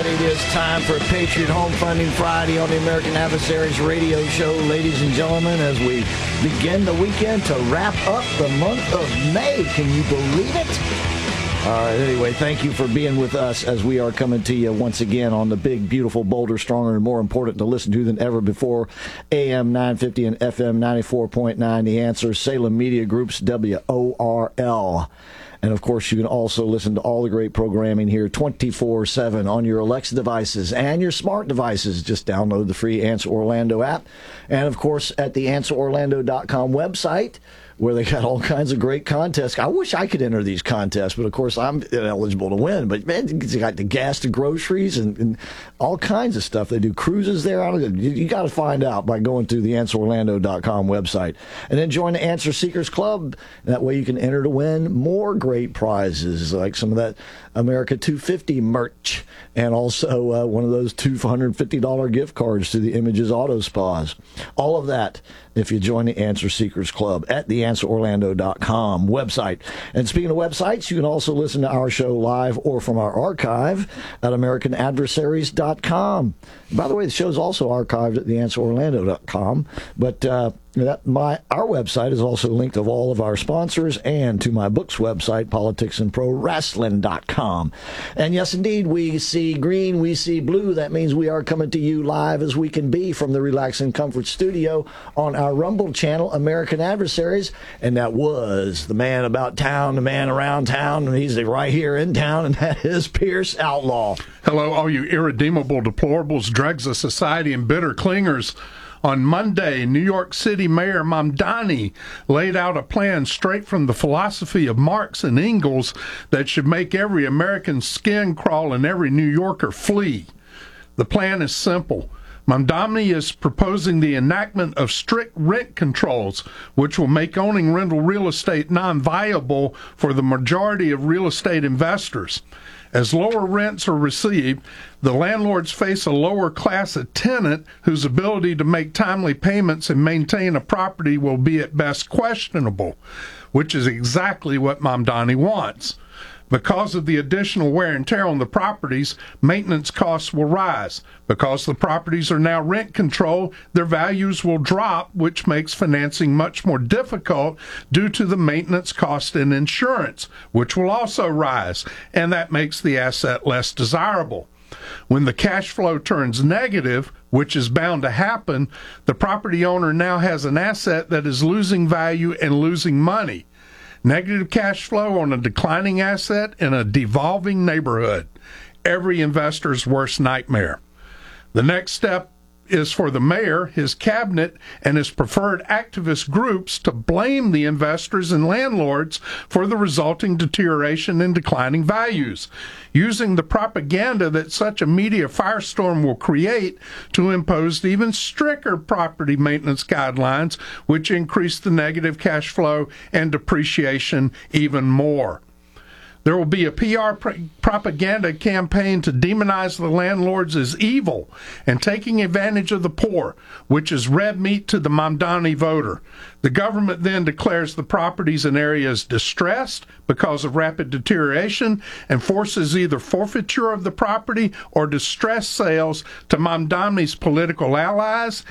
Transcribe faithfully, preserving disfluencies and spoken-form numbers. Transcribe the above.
right, it is time for Patriot Home Funding Friday on the American Adversaries radio show, ladies and gentlemen, as we begin the weekend to wrap up the month of May. Can you believe it? All right, anyway, thank you for being with us as we are coming to you once again on the big, beautiful, bolder, stronger, and more important to listen to than ever before, A M nine fifty and F M ninety-four point nine, The Answer, Salem Media Group's W O R L. And, of course, you can also listen to all the great programming here twenty-four seven on your Alexa devices and your smart devices. Just download the free Answer Orlando app. And, of course, at the answer orlando dot com website, where they got all kinds of great contests. I wish I could enter these contests, but, of course, I'm ineligible to win. But, man, they got the gas to groceries and, and all kinds of stuff. They do cruises there. I don't know. You, you got to find out by going to the answer orlando dot com website. And then join the Answer Seekers Club. That way you can enter to win more great prizes, like some of that America two fifty merch, and also uh, one of those two hundred fifty dollars gift cards to the Images Auto Spas. All of that if you join the Answer Seekers Club at the answer orlando dot com website. And speaking of websites, you can also listen to our show live or from our archive at american adversaries dot com. By the way, the show's also archived at the answer orlando dot com, but uh, that my our website is also linked to all of our sponsors and to my book's website, politics and pro wrestling dot com. And yes, indeed, we see green, we see blue. That means we are coming to you live as we can be from the Relax and Comfort studio on our Rumble channel, American Adversaries. And that was the man about town, the man around town, and he's right here in town, and that is Pierce Outlaw. Hello, all you irredeemable deplorables, dregs of society, and bitter clingers. On Monday, New York City Mayor Mamdani laid out a plan straight from the philosophy of Marx and Engels that should make every American skin crawl and every New Yorker flee. The plan is simple. Mamdani is proposing the enactment of strict rent controls, which will make owning rental real estate non-viable for the majority of real estate investors. As lower rents are received, the landlords face a lower class of tenant whose ability to make timely payments and maintain a property will be at best questionable, which is exactly what Mamdani wants. Because of the additional wear and tear on the properties, maintenance costs will rise. Because the properties are now rent controlled, their values will drop, which makes financing much more difficult due to the maintenance cost and insurance, which will also rise, and that makes the asset less desirable. When the cash flow turns negative, which is bound to happen, the property owner now has an asset that is losing value and losing money. Negative cash flow on a declining asset in a devolving neighborhood. Every investor's worst nightmare. The next step is for the mayor, his cabinet, and his preferred activist groups to blame the investors and landlords for the resulting deterioration and declining values, using the propaganda that such a media firestorm will create to impose even stricter property maintenance guidelines, which increase the negative cash flow and depreciation even more. There will be a P R pr- propaganda campaign to demonize the landlords as evil and taking advantage of the poor, which is red meat to the Mamdani voter. The government then declares the properties in areas distressed because of rapid deterioration and forces either forfeiture of the property or distress sales to Mamdani's political allies